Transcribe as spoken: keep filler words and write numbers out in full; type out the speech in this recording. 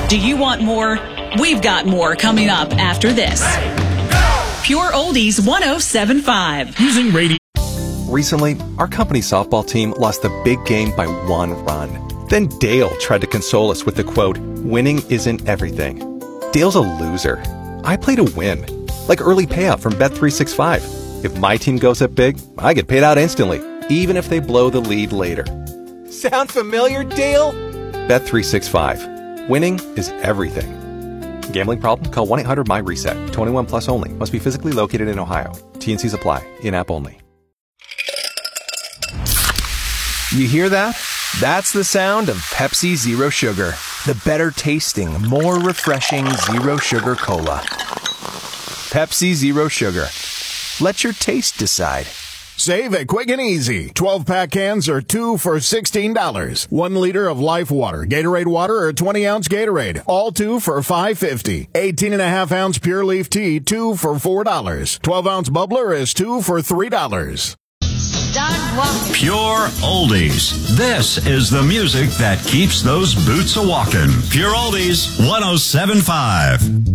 Do you want more? We've got more coming up after this. Pure Oldies one oh seven point five. Using radio. Recently, our company softball team lost the big game by one run. Then Dale tried to console us with the quote, "Winning isn't everything." Dale's a loser. I play to win. Like early payout from Bet three sixty-five. If my team goes up big, I get paid out instantly, even if they blow the lead later. Sound familiar, Dale? Bet three sixty-five. Winning is everything. Gambling problem? Call one eight hundred M Y reset. twenty-one plus only. Must be physically located in Ohio. T and C's apply. In-app only. You hear that? That's the sound of Pepsi Zero Sugar. The better tasting, more refreshing Zero Sugar Cola. Pepsi Zero Sugar. Let your taste decide. Save at Quick and Easy. twelve-pack cans are two for sixteen dollars. One liter of Life Water, Gatorade Water, or twenty-ounce Gatorade. All two for five fifty. eighteen and a half ounce Pure Leaf Tea, two for four dollars. twelve-ounce Bubbler is two for three dollars. Pure Oldies. This is the music that keeps those boots a-walking. Pure Oldies one oh seven point five.